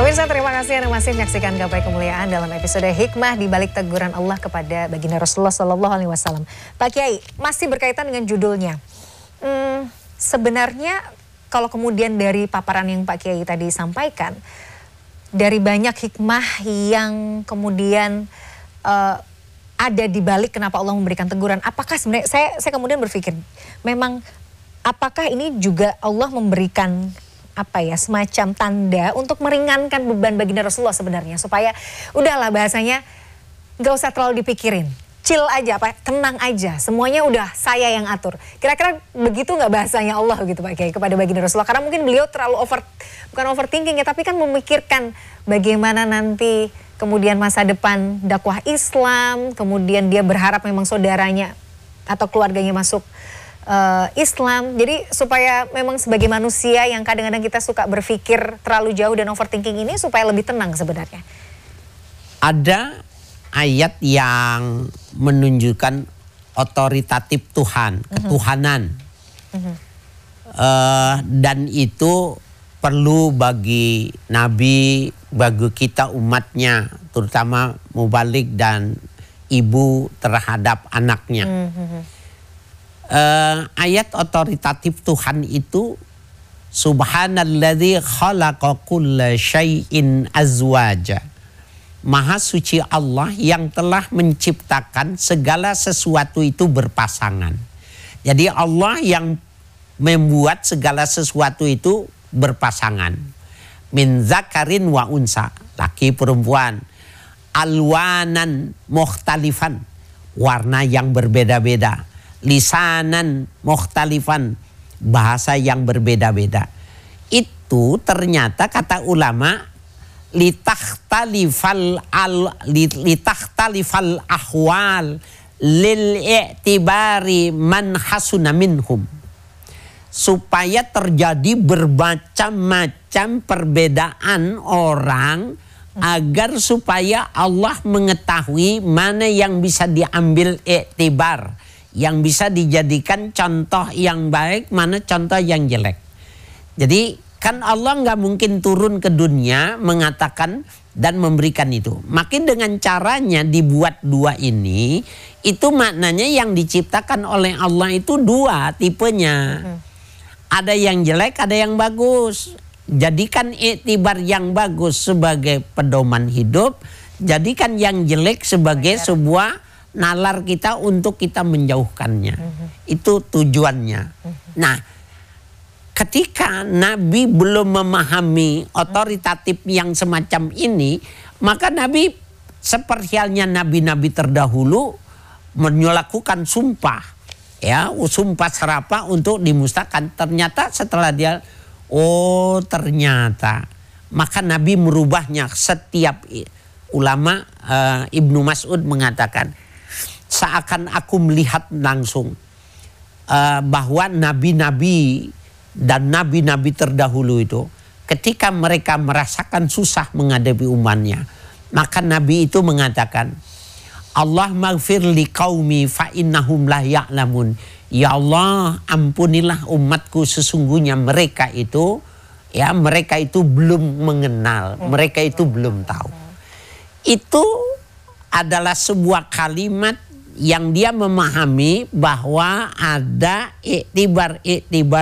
Pemirsa, terima kasih Anda masih menyaksikan Gapai Kemuliaan dalam episode Hikmah di balik teguran Allah kepada baginda Rasulullah SAW. Pak Kiai, masih berkaitan dengan judulnya. Sebenarnya kalau kemudian dari paparan yang Pak Kiai tadi sampaikan, dari banyak hikmah yang kemudian ada di balik kenapa Allah memberikan teguran, apakah sebenarnya saya kemudian berpikir, memang apakah ini juga Allah memberikan semacam tanda untuk meringankan beban baginda Rasulullah sebenarnya, supaya udahlah bahasanya nggak usah terlalu dipikirin, chill aja, tenang aja, semuanya udah saya yang atur. Kira-kira begitu nggak bahasanya Allah gitu Pak Kiai kepada baginda Rasulullah? Karena mungkin beliau terlalu bukan overthinking ya, tapi kan memikirkan bagaimana nanti kemudian masa depan dakwah Islam, kemudian dia berharap memang saudaranya atau keluarganya masuk Islam. Jadi supaya memang sebagai manusia yang kadang-kadang kita suka berpikir terlalu jauh dan overthinking ini supaya lebih tenang sebenarnya. Ada ayat yang menunjukkan otoritatif Tuhan, ketuhanan. Dan itu perlu bagi Nabi, bagi kita umatnya, terutama mubalik dan ibu terhadap anaknya. Ayat otoritatif Tuhan itu Subhanalladzi khalaqa kulla syai'in azwaja. Maha suci Allah yang telah menciptakan segala sesuatu itu berpasangan. Jadi Allah yang membuat segala sesuatu itu berpasangan. Min zakarin wa unsa, laki perempuan. Alwanan mukhtalifan, warna yang berbeda-beda. Lisanan mukhtalifan, bahasa yang berbeda-beda. Itu ternyata kata ulama litakhtalifal ahwal lil i'tibari man hasuna minhum, supaya terjadi bermacam-macam perbedaan orang agar supaya Allah mengetahui mana yang bisa diambil i'tibar, yang bisa dijadikan contoh yang baik, mana contoh yang jelek. Jadi kan Allah nggak mungkin turun ke dunia mengatakan dan memberikan itu. Makin dengan caranya dibuat dua ini, itu maknanya yang diciptakan oleh Allah itu dua tipenya. Ada yang jelek, ada yang bagus. Jadikan iktibar yang bagus sebagai pedoman hidup, jadikan yang jelek sebagai sebuah nalar kita untuk kita menjauhkannya. Itu tujuannya. Nah, ketika Nabi belum memahami otoritatif yang semacam ini, maka Nabi seperti halnya nabi-nabi terdahulu melakukan sumpah, ya, sumpah serapah untuk dimusnahkan. Ternyata setelah dia, ternyata, maka Nabi merubahnya. Setiap ulama, Ibnu Mas'ud mengatakan, seakan aku melihat langsung bahwa nabi-nabi dan nabi-nabi terdahulu itu ketika mereka merasakan susah menghadapi umatnya, maka Nabi itu mengatakan, Allah maghfir li qaumi fa innahum la ya'lamun. Ya Allah, ampunilah umatku, sesungguhnya mereka itu belum mengenal, mereka itu belum tahu. Itu adalah sebuah kalimat yang dia memahami bahwa ada iktibar